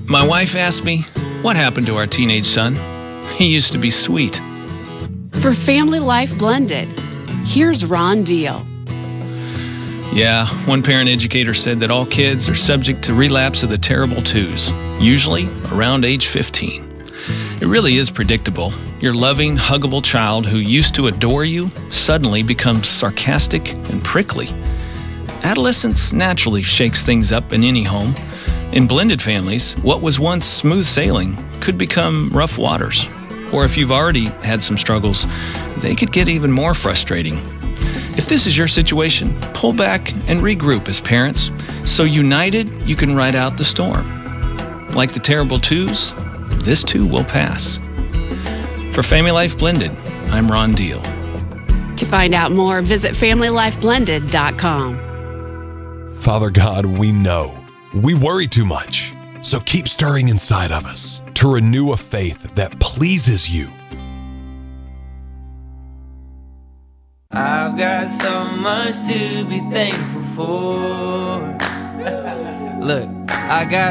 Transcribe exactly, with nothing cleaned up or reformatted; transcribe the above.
My wife asked me, what happened to our teenage son? He used to be sweet. For Family Life Blended, here's Ron Deal. Yeah, one parent educator said that all kids are subject to relapse of the terrible twos, usually around age fifteen. It really is predictable. Your loving, huggable child who used to adore you suddenly becomes sarcastic and prickly. Adolescence naturally shakes things up in any home. In blended families, what was once smooth sailing could become rough waters. Or if you've already had some struggles, they could get even more frustrating. If this is your situation, pull back and regroup as parents, so united you can ride out the storm. Like the terrible twos, this too will pass. For Family Life Blended, I'm Ron Deal. To find out more, visit family life blended dot com. Father God, we know we worry too much, so keep stirring inside of us to renew a faith that pleases you. I've got so much to be thankful for. Look, I got